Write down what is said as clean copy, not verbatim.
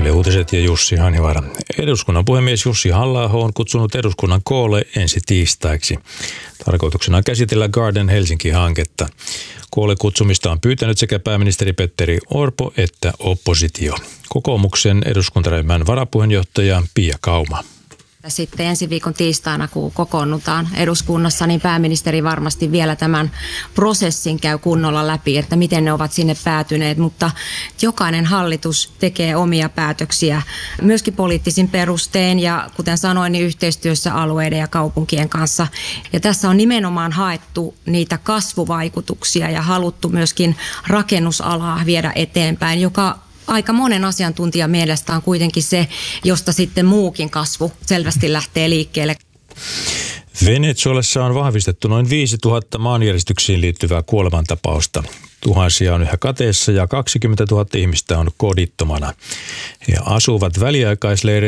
Yle Uutiset ja Jussi Hanivaara. Eduskunnan puhemies Jussi Halla-aho on kutsunut eduskunnan koolle ensi tiistaiksi. Tarkoituksena on käsitellä Garden Helsinki-hanketta. Koolle kutsumista on pyytänyt sekä pääministeri Petteri Orpo että oppositio. Kokoomuksen eduskuntaryhmän varapuheenjohtaja Pia Kauma. Sitten ensi viikon tiistaina, kun kokoonnutaan eduskunnassa, niin pääministeri varmasti vielä tämän prosessin käy kunnolla läpi, että miten ne ovat sinne päätyneet. Mutta jokainen hallitus tekee omia päätöksiä myöskin poliittisin perustein ja kuten sanoin, niin yhteistyössä alueiden ja kaupunkien kanssa. Ja tässä on nimenomaan haettu niitä kasvuvaikutuksia ja haluttu myöskin rakennusalaa viedä eteenpäin, joka aika monen asiantuntijan mielestä on kuitenkin se, josta sitten muukin kasvu selvästi lähtee liikkeelle. Venezuelassa on vahvistettu noin 5000 maanjäristyksiin liittyvää kuolemantapausta. Tuhansia on yhä kateessa ja 20 000 ihmistä on kodittomana. He asuvat väliaikaisleireillä